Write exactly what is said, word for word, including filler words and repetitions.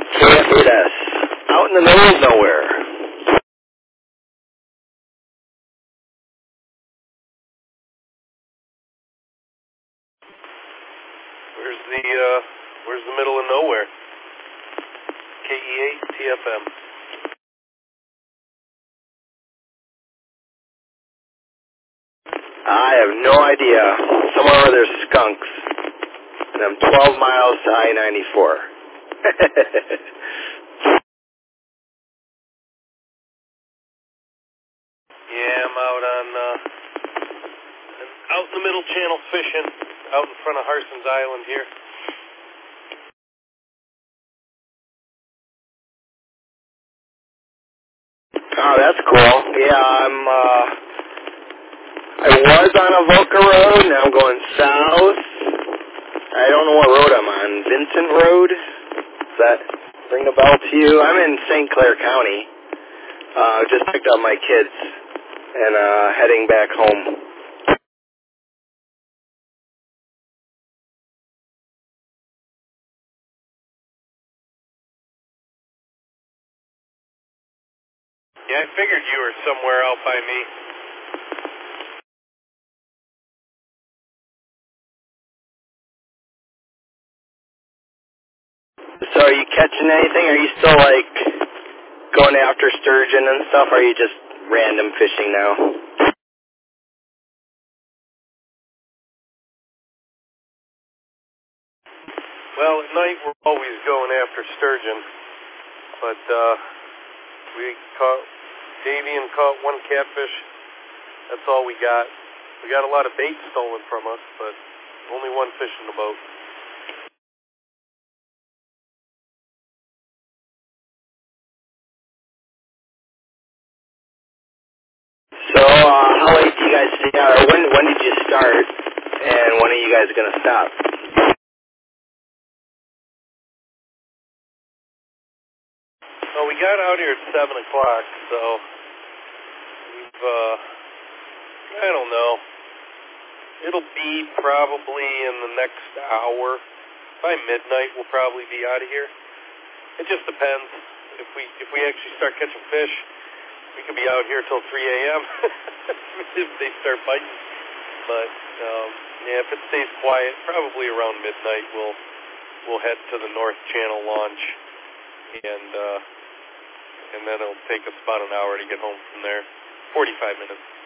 K F eight S. Out in the middle of nowhere. Where's the, uh, where's the middle of nowhere? K E eight T F M. I have no idea. Somewhere where there's skunks. And I'm twelve miles to I ninety-four. Yeah, I'm out on, uh, out in the middle channel fishing, out in front of Harson's Island here. Oh, that's cool. Yeah, I'm, uh, I was on Avoca Road, now I'm going south. I don't know what road I'm on. Vincent Road? Does that ring a bell to you? I'm in Saint Clair County. Uh, just picked up my kids and, uh, heading back home. Yeah, I figured you were somewhere out by me. So are you catching anything? Are you still, like, going after sturgeon and stuff, or are you just random fishing now? Well, at night we're always going after sturgeon, but, uh, we caught, Davian caught one catfish. That's all we got. We got a lot of bait stolen from us, but only one fish in the boat. So, uh, how late do you guys stay out, or when, when did you start, and when are you guys going to stop? Well, we got out here at seven o'clock, so we've, uh, I don't know. It'll be probably in the next hour. By midnight, we'll probably be out of here. It just depends. If we if we actually start catching fish, we could be out here till three a m if they start biting. But um, yeah, if it stays quiet, probably around midnight, we'll we'll head to the North Channel launch, and uh, and then it'll take us about an hour to get home from there. forty-five minutes.